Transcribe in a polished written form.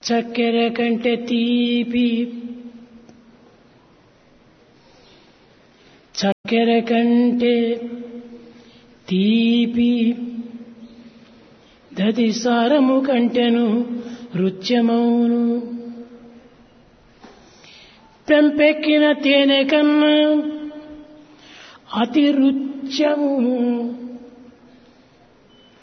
చక్కెర కంటే తీపి, చక్కెర కంటే తీపి, దది సారము కంటెను రుచ్యమౌను. పెంపెక్కిన తేనె కన్నా అతి రుచ్యము.